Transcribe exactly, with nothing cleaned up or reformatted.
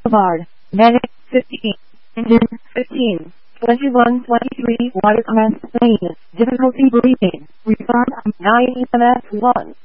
Boulevard, Medic fifteen, Engine fifteen, twenty-one twenty-three, Water Commence Main, difficulty breathing, refund nine E M S one.